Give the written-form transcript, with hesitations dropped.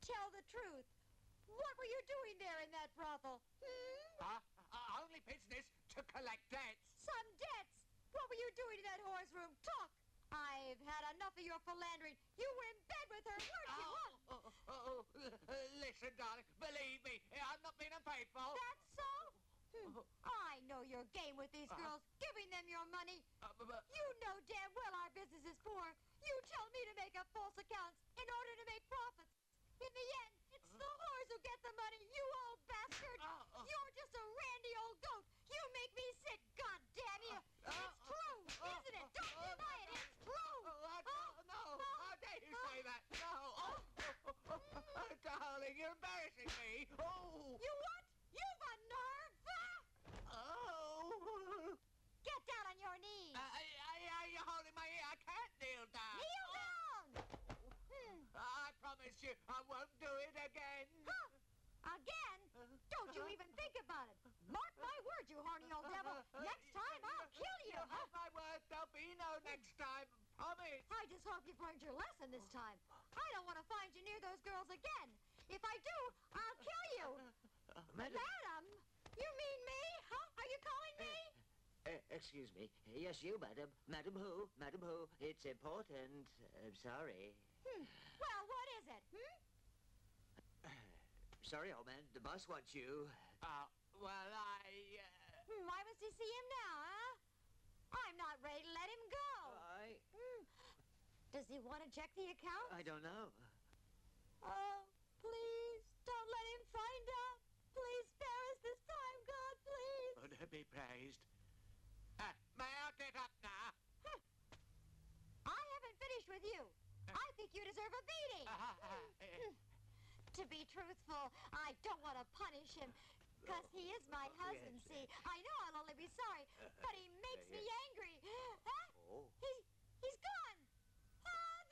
tell the truth. What were you doing there in that brothel? Only business to collect debts. Some debts? What were you doing in that whore's room? Talk! I've had enough of your philandering. You were in bed with her, weren't you? Listen, darling, believe me, I'm not being unfaithful. That's so? I know your game with these girls, giving them your money. You know damn well our business is poor. You tell me to make up false accounts in order to make profits. In the end, it's the whores who get the money, you old bastard! You're just a randy old goat! You make me sick, God damn you! It's true, isn't it? Don't deny it, it's true! No, how dare you say that? No! Darling, you're embarrassing me! Oh! You what? You've a nerve! Oh! Get down on your knees! You're holding my ear. I can't kneel down. Kneel down! I promise you I won't do it again. Again? Don't you even think about it. Mark my words, you horny old devil. Next time, I'll kill you. You have my word. There'll be no next time. Promise. I just hope you've learned your lesson this time. I don't want to find you near those girls again. If I do, I'll kill you. Madam? You mean me? Huh? Are you calling me? Excuse me. Yes, you, madam. Madam who? Madam who? It's important. I'm sorry. Well, what is it, Sorry, old man. The boss wants you. Well, Why must he see him now, huh? I'm not ready to let him go. Does he want to check the account? I don't know. Oh, please, don't let him find out. Please spare us this time, God, please. would be praised. May I get up now? I haven't finished with you. I think you deserve a beating. To be truthful, I don't want to punish him, because he is my husband, see. I know I'll only be sorry, but he makes me angry. Huh? Oh. He